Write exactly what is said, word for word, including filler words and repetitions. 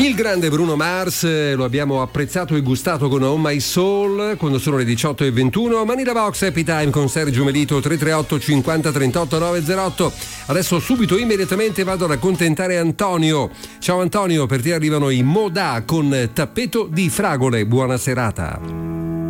Il grande Bruno Mars, lo abbiamo apprezzato e gustato con Oh My Soul quando sono le diciotto e ventuno. Manila Box Happy Time con Sergio Melito, tre tre otto cinquanta trentotto novecentotto. Adesso subito immediatamente vado ad accontentare Antonio. Ciao Antonio, per te arrivano i Moda con Tappeto di Fragole. Buona serata.